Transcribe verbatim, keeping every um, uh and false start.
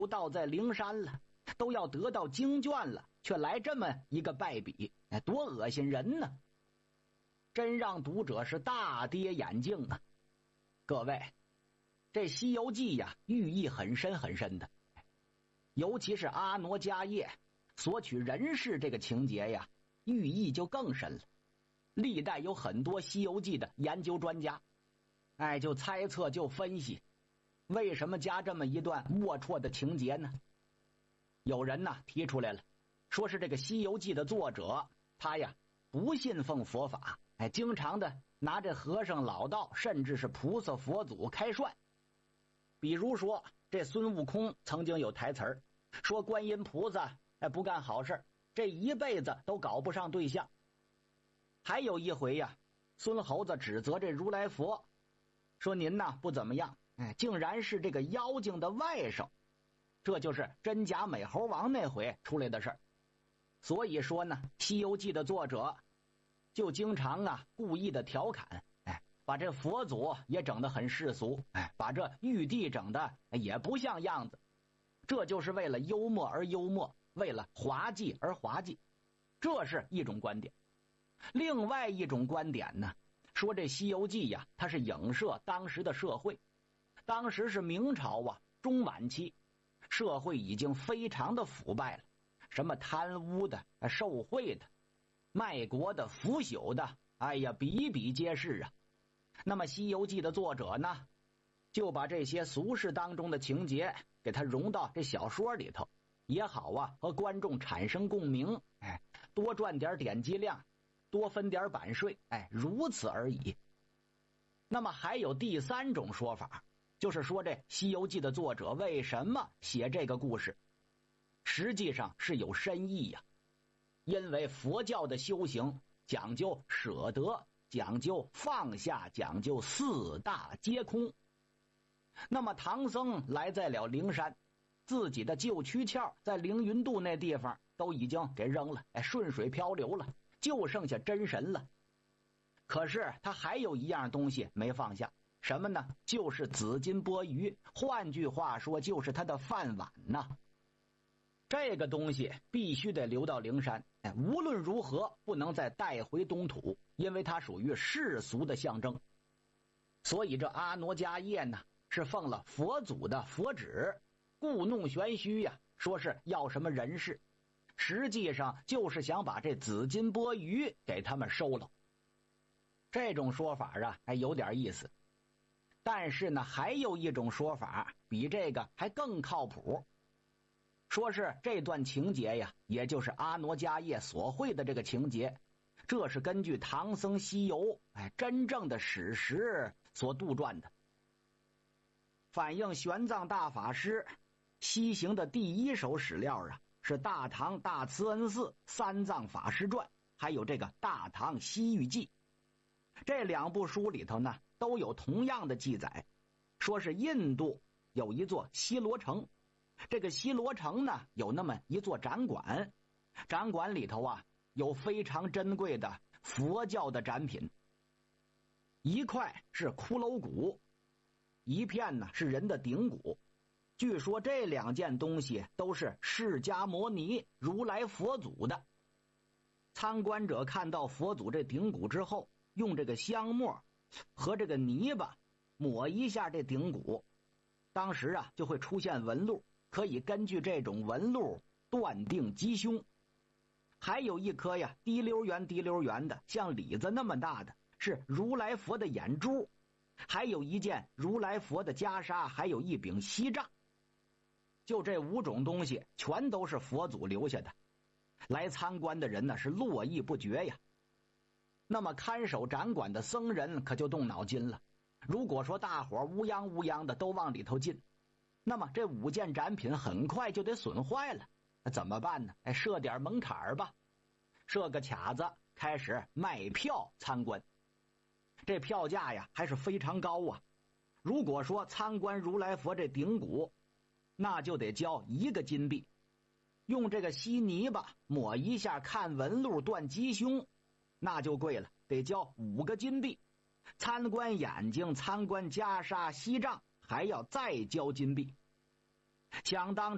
到在灵山了，都要得到经卷了，却来这么一个败笔，哎，多恶心人呢！真让读者是大跌眼镜啊！各位，这《西游记》呀，寓意很深很深的，尤其是阿傩迦叶索取人世这个情节呀，寓意就更深了。历代有很多《西游记》的研究专家，哎，就猜测就分析，为什么加这么一段龌龊的情节呢？有人呢提出来了，说是这个《西游记》的作者，他呀不信奉佛法，哎，经常的拿这和尚老道甚至是菩萨佛祖开涮。比如说这孙悟空曾经有台词儿，说观音菩萨哎不干好事，这一辈子都搞不上对象。还有一回呀，孙猴子指责这如来佛，说您呐不怎么样，哎，竟然是这个妖精的外甥，这就是真假美猴王那回出来的事儿。所以说呢，《西游记》的作者就经常啊故意的调侃，哎，把这佛祖也整得很世俗，哎，把这玉帝整得也不像样子，这就是为了幽默而幽默，为了滑稽而滑稽，这是一种观点。另外一种观点呢，说这《西游记》呀，它是影射当时的社会。当时是明朝啊，中晚期，社会已经非常的腐败了，什么贪污的、受贿的、卖国的、腐朽的，哎呀，比比皆是啊。那么《西游记》的作者呢，就把这些俗世当中的情节给它融到这小说里头，也好啊，和观众产生共鸣，哎，多赚点点击量，多分点版税，哎，如此而已。那么还有第三种说法，就是说这《西游记》的作者为什么写这个故事，实际上是有深意呀。因为佛教的修行讲究舍得，讲究放下，讲究四大皆空。那么唐僧来在了灵山，自己的旧躯壳在凌云渡那地方都已经给扔了，哎，顺水漂流了，就剩下真神了。可是他还有一样东西没放下，什么呢？就是紫金钵盂，换句话说就是他的饭碗呐。这个东西必须得留到灵山，哎，无论如何不能再带回东土，因为它属于世俗的象征。所以这阿傩迦叶呢，是奉了佛祖的佛旨，故弄玄虚呀，说是要什么人事，实际上就是想把这紫金钵盂给他们收了。这种说法啊，还有点意思。但是呢，还有一种说法比这个还更靠谱，说是这段情节呀，也就是阿傩迦叶所绘的这个情节，这是根据唐僧西游哎真正的史实所杜撰的。反映玄奘大法师西行的第一手史料啊，是《大唐大慈恩寺三藏法师传》，还有这个《大唐西域记》。这两部书里头呢，都有同样的记载，说是印度有一座西罗城，这个西罗城呢，有那么一座展馆，展馆里头啊，有非常珍贵的佛教的展品，一块是骷髅骨，一片呢是人的顶骨。据说这两件东西都是释迦牟尼如来佛祖的。参观者看到佛祖这顶骨之后，用这个香末和这个泥巴抹一下这顶骨，当时啊就会出现纹路，可以根据这种纹路断定吉凶。还有一颗呀滴溜圆滴溜圆的，像李子那么大的，是如来佛的眼珠，还有一件如来佛的袈裟，还有一柄锡杖。就这五种东西全都是佛祖留下的，来参观的人呢是络绎不绝呀。那么看守展馆的僧人可就动脑筋了，如果说大伙乌泱乌泱的都往里头进，那么这五件展品很快就得损坏了，怎么办呢？哎，设点门槛吧，设个卡子，开始卖票参观。这票价呀还是非常高啊，如果说参观如来佛这顶骨，那就得交一个金币，用这个稀泥巴抹一下看纹路断吉凶，那就贵了，得交五个金币。参观眼睛、参观袈裟、锡杖，还要再交金币。想当